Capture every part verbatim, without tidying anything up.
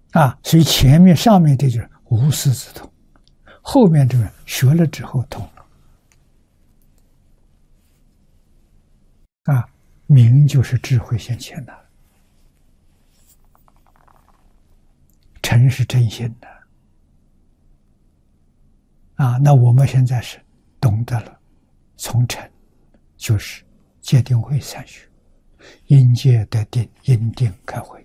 啊，所以前面上面这就是无师自通，后面这个学了之后通了。啊，明就是智慧现前的，诚是真心的。啊，那我们现在是懂得了，从诚就是戒定慧三学，因戒得定，因定开慧。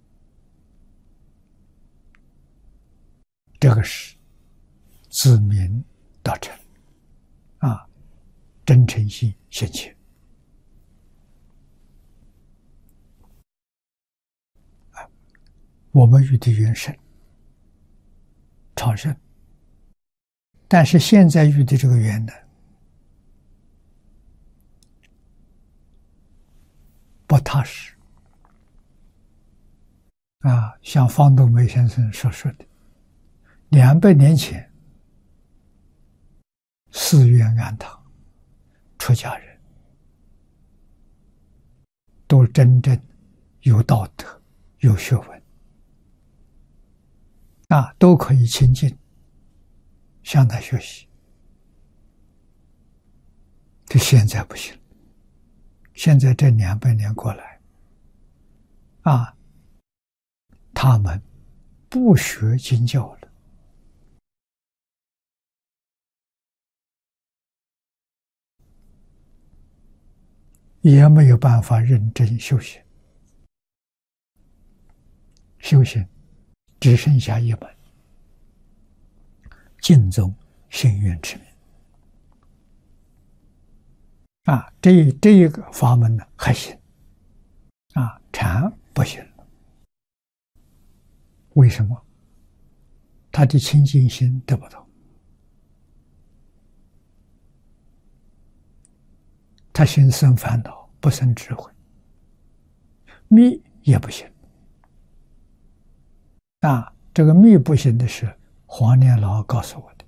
这个是自明到诚，啊，真诚心现前。啊，我们遇的缘深超深，但是现在遇的这个缘呢，不踏实。啊，像方东梅先生所说的，两百年前，寺院庵堂，出家人都真正有道德、有学问，啊，都可以亲近，向他学习。这现在不行，现在这两百年过来，啊，他们不学经教了，也没有办法认真修行。修行只剩下一门，净宗心愿持名。啊，这这一个法门呢还行，啊，禅不行了。为什么？他的清净心得不到，他心生烦恼，不生智慧，密也不行。啊，这个密不行的是黄年老告诉我的。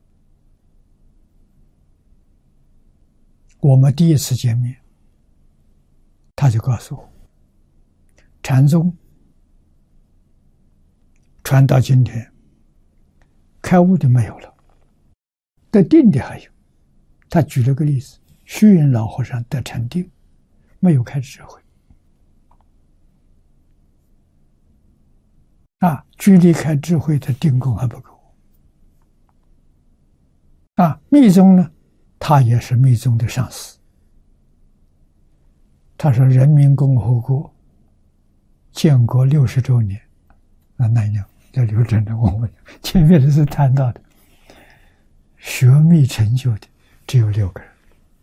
我们第一次见面，他就告诉我，禅宗传到今天，开悟的没有了，得定的还有。他举了个例子，虚云老和尚得禅定，没有开智慧。啊，距离开智慧的定功还不够。啊，密宗呢，他也是密宗的上师。他说人民共和国建国六十周年，啊，那样叫刘真的，我们前面的是谈到的，学密成就的只有六个人，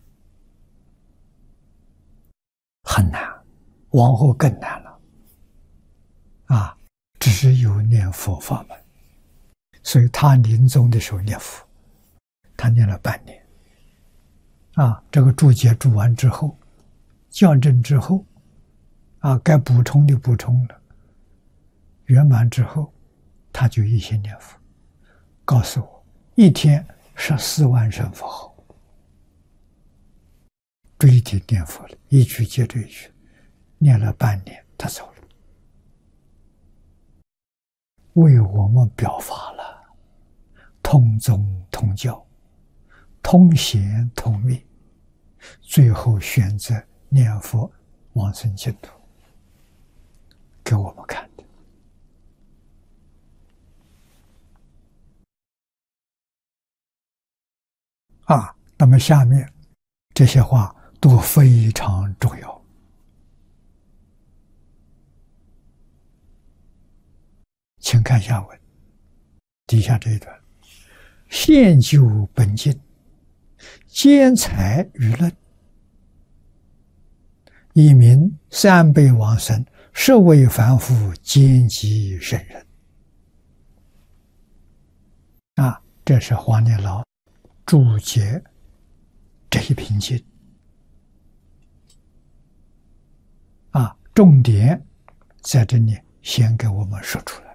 很难，往后更难了。啊，只有念佛法门，所以他临终的时候念佛，他念了半年。啊，这个注解注完之后，校正之后，啊，该补充的补充了，圆满之后，他就一心念佛，告诉我一天十四万声佛号，追听念佛了，一句接着一句，念了半年，他走了。为我们表法了，通宗通教，通贤通密，最后选择念佛往生净土，给我们看的。啊，那么下面这些话都非常重要。请看下文，底下这一段：现就本经，兼采舆论，以明三辈往生，设为凡夫兼及圣人。啊，这是黄念老注解这一品经。啊，重点在这里先给我们说出来。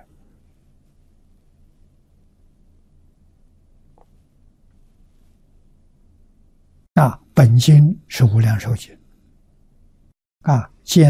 啊，本经是无量寿经。啊，兼